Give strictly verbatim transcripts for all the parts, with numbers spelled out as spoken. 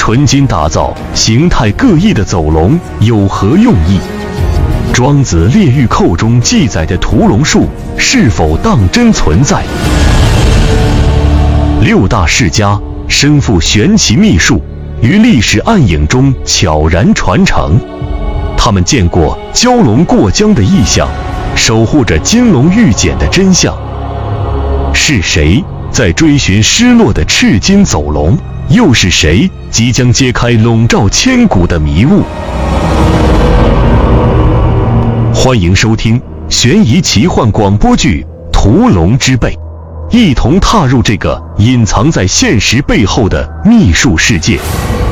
纯金打造形态各异的走龙有何用意？庄子《列御寇》中记载的屠龙术是否当真存在？六大世家身负玄奇秘术，于历史暗影中悄然传承。他们见过蛟龙过江的异象，守护着金龙玉简的真相。是谁在追寻失落的赤金走龙？又是谁即将揭开笼罩千古的迷雾？欢迎收听悬疑奇幻广播剧《屠龙之辈》，一同踏入这个隐藏在现实背后的秘术世界。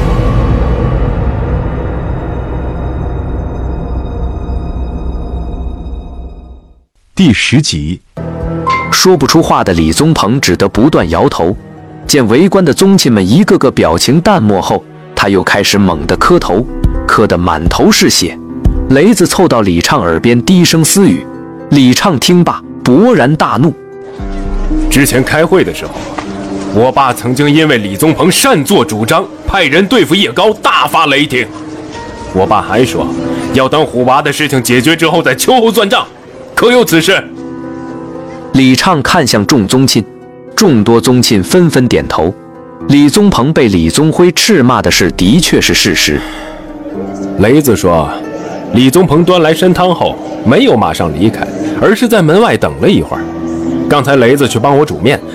第十集，说不出话的李宗鹏只得不断摇头。见围观的宗亲们一个个表情淡漠后，他又开始猛地磕头，磕得满头是血。雷子凑到李畅耳边低声私语，李畅听罢勃然大怒。 之前开会的时候，我爸曾经因为李宗鹏擅作主张，派人对付叶高，大发雷霆。我爸还说，要等虎娃的事情解决之后再秋后算账，可有此事？ 李畅看向众宗亲，众多宗亲纷纷点头。李宗鹏被李宗辉斥骂的事的确是事实。 雷子说，李宗鹏端来参汤后，没有马上离开，而是在门外等了一会儿。刚才雷子去帮我煮面，